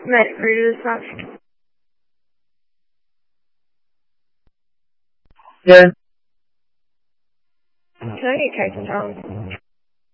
Medic crew to dispatch. Yeah. Can I get Captain Charlie?